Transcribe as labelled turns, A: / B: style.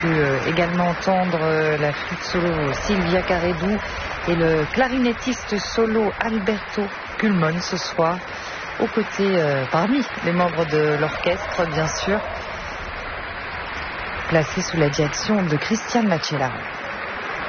A: Également entendre la flûte solo Silvia Caredou et le clarinettiste solo Alberto Culmon ce soir, aux côtés, parmi les membres de l'orchestre bien sûr, placé sous la direction de Christian Macellaro.